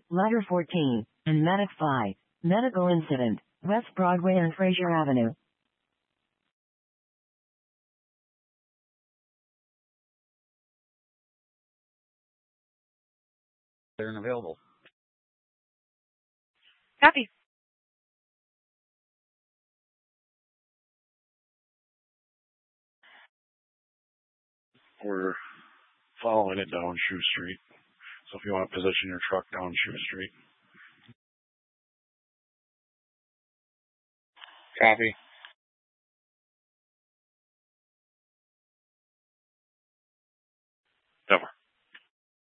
Ladder 14, and Medic 5. Medical incident, West Broadway and Fraser Avenue. They're unavailable. Copy. We're following it down Shoe Street. So if you want to position your truck down Shoe Street. Copy.